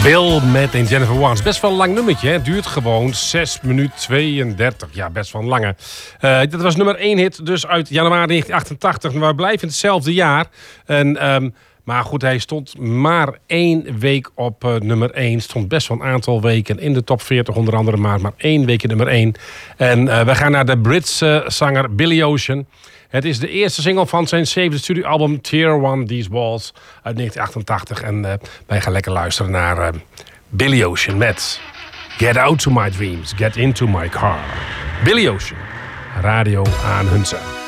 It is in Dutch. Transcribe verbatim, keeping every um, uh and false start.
Bill met een Jennifer Warnes. Best wel een lang nummertje. Hè? Het duurt gewoon zes minuten tweeëndertig. Ja, best wel een lange. Uh, dat was nummer één hit dus uit januari negentien achtentachtig. We blijven in hetzelfde jaar. En, um, maar goed, hij stond maar één week op uh, nummer één. Stond best wel een aantal weken in de top veertig onder andere. Maar maar één week in nummer één. En uh, we gaan naar de Britse zanger Billy Ocean. Het is de eerste single van zijn zevende studioalbum Tear One These Walls uit negentien achtentachtig. En uh, wij gaan lekker luisteren naar uh, Billy Ocean met Get Out to My Dreams, Get Into My Car. Billy Ocean, radio aan Hunza.